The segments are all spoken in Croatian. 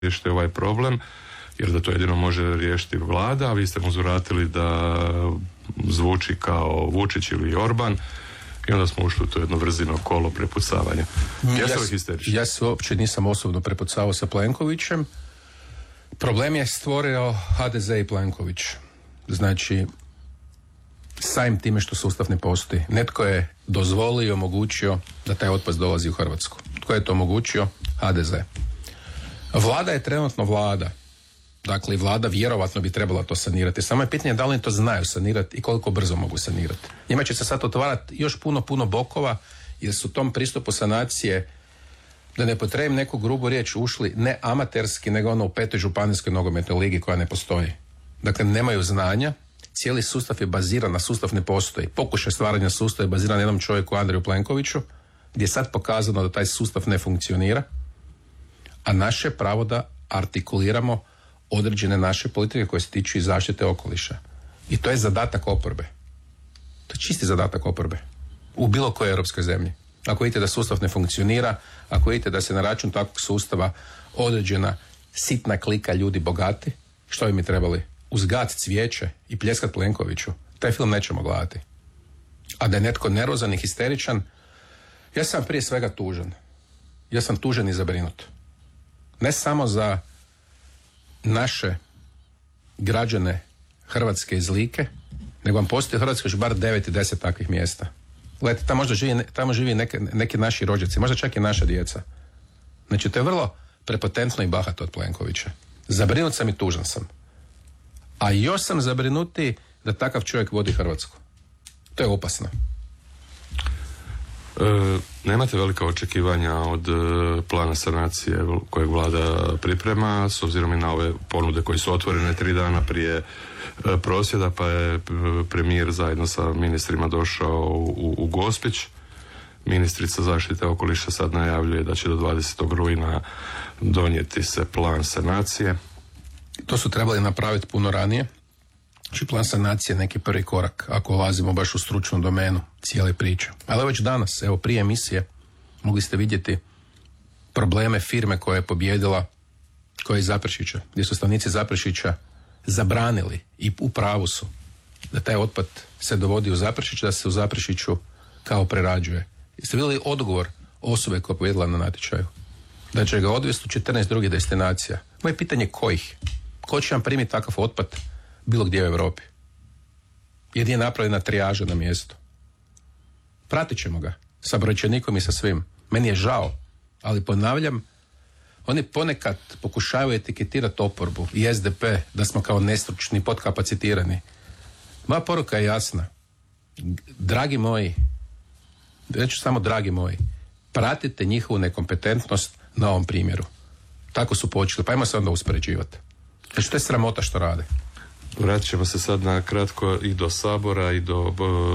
riješiti ovaj problem, jer da to jedino može riješiti vlada, a vi ste mu uzvratili da zvuči kao Vučić ili Orban, i onda smo ušli u to jedno vrzino kolo prepucavanja. Ja se uopće nisam osobno prepucavao sa Plenkovićem. Problem je stvorio HDZ i Plenković. Znači, samim time što sustav ne postoji. Netko je dozvolio i omogućio da taj otpad dolazi u Hrvatsku. Tko je to omogućio? HDZ. Vlada je trenutno vlada. Dakle, vlada vjerovatno bi trebala to sanirati. Samo je pitanje da li oni to znaju sanirati i koliko brzo mogu sanirati. Njima će se sad otvarati još puno bokova, jer su u tom pristupu sanacije, da ne potrebim neku grubu riječ, ušli ne amaterski, nego ono u 5. županijskoj nogometnoj ligi koja ne postoji. Dakle, nemaju znanja, cijeli sustav je baziran na sustav ne postoji. Pokušaj stvaranja sustava je baziran na jednom čovjeku, Andreju Plenkoviću, gdje je sad pokazano da taj sustav ne funkcionira, a naše je pravo da artikuliramo određene naše politike koje se tiču i zaštite okoliša. I to je zadatak oporbe. To je čisti zadatak oporbe. U bilo kojoj europskoj zemlji. Ako vidite da sustav ne funkcionira, ako vidite da se na račun takvog sustava određena sitna klika ljudi bogati, što bi mi trebali? Uzgat cvijeće i pljeskat Plenkoviću? Taj film nećemo gledati. A da je netko nervozan i histeričan, ja sam prije svega tužan. Ja sam tužan i zabrinut. Ne samo za naše građane Hrvatske iz Like, nego vam postoji u Hrvatskoj još bar 9 i 10 takvih mjesta. Gledajte, tamo živi neki naši rođaci, možda čak i naša djeca. Znači, to je vrlo prepotentno i bahato od Plenkovića. Zabrinut sam i tužan sam. A još sam zabrinuti da takav čovjek vodi Hrvatsku. To je opasno. Nemate velika očekivanja od plana sanacije kojeg vlada priprema, s obzirom i na ove ponude koje su otvorene 3 dana prije prosvjeda, pa je premijer zajedno sa ministrima došao u Gospić. Ministrica zaštite okoliša sad najavljuje da će do 20. rujna donijeti se plan sanacije. To su trebali napraviti puno ranije. Znači, plan sanacije je neki prvi korak ako ulazimo baš u stručnu domenu cijele priče. Ali već danas, evo prije emisije, mogli ste vidjeti probleme firme koja je pobjedila, koja je iz Zaprešića, gdje su stanovnici Zaprešića zabranili i u pravu su da taj otpad se dovodi u Zaprešić, da se u Zaprešiću kao prerađuje. Jeste vidjeli odgovor osobe koja je pobjedila na natječaju? Da će ga odvesti u 14 drugih destinacija. Moje pitanje kojih? Ko će vam primiti takav otpad bilo gdje u Europi? Jer nije napravljena trijaža na mjestu. Pratit ćemo ga sa brojčanikom i sa svim. Meni je žao, ali ponavljam, oni ponekad pokušavaju etiketirati oporbu i SDP da smo kao nestručni, podkapacitirani. Moja poruka je jasna. Dragi moji, reću samo dragi moji, pratite njihovu nekompetentnost na ovom primjeru. Tako su počeli, pa ajmo se onda uspoređivati. Znači, to je sramota što rade. Vratit ćemo se sad na kratko i do Sabora i do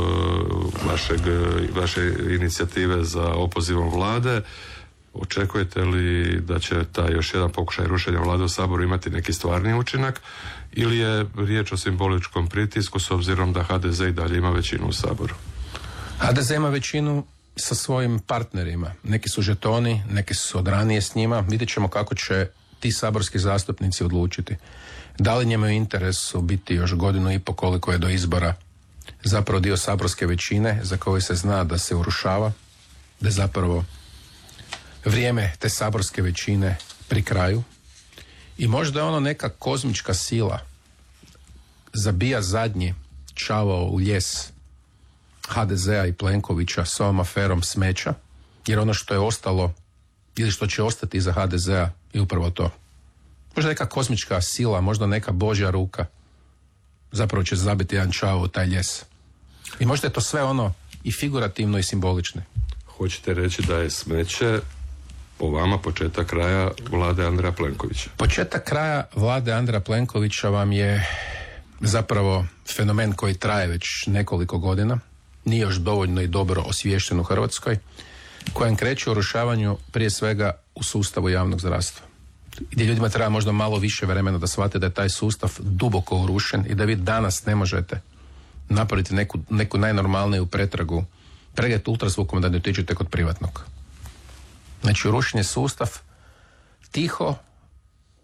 vaše inicijative za opozivom vlade. Očekujete li da će taj još jedan pokušaj rušenja vlade u Saboru imati neki stvarni učinak, ili je riječ o simboličkom pritisku s obzirom da HDZ i dalje ima većinu u Saboru? HDZ ima većinu sa svojim partnerima. Neki su žetoni, neki su od ranije s njima. Vidjet ćemo kako će ti saborski zastupnici odlučiti. Da li njemu je interesu biti još 1.5 godina koliko je do izbora zapravo dio saborske većine za koju se zna da se urušava, da je zapravo vrijeme te saborske većine pri kraju i možda je ono neka kozmička sila zabija zadnji čavao u lijes HDZ-a i Plenkovića s ovom aferom smeća, jer ono što je ostalo ili što će ostati iza HDZ-a je upravo to. Možda neka kozmička sila, možda neka božja ruka zapravo će zabiti jedan čavao u taj ljes. I možda je to sve ono i figurativno i simbolično. Hoćete reći da je smeće po vama početak kraja vlade Andreja Plenkovića? Početak kraja vlade Andreja Plenkovića vam je zapravo fenomen koji traje već nekoliko godina, nije još dovoljno i dobro osviješten u Hrvatskoj, kojem kreće u urušavanju prije svega u sustavu javnog zdravstva, gdje ljudima treba možda malo više vremena da shvate da je taj sustav duboko urušen i da vi danas ne možete napraviti neku najnormalniju pretragu, pregled ultrazvukom da ne otiđete kod privatnog. Znači, urušen je sustav tiho,